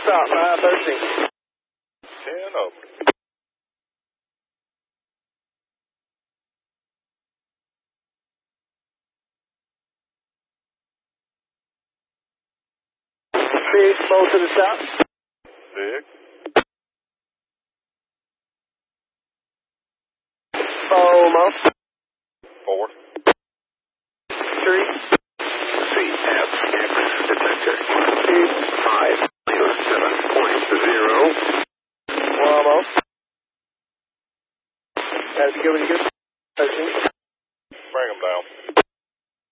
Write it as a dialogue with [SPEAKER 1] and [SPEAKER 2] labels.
[SPEAKER 1] stop, 513.
[SPEAKER 2] 10 over.
[SPEAKER 1] Big, slow to the top.
[SPEAKER 2] Big.
[SPEAKER 1] Almost.
[SPEAKER 2] 4.
[SPEAKER 1] 3.
[SPEAKER 3] CF Cameron detector.
[SPEAKER 1] 2.
[SPEAKER 3] 507.0.
[SPEAKER 1] Almost. How's it going? You good?